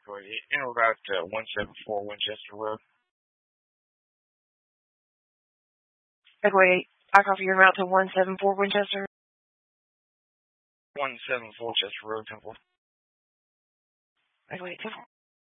Go ahead. You know about 174 Winchester Road? Wait, I copy your route to 174 Winchester. 174 Winchester Road, Temple. Wait, Temple.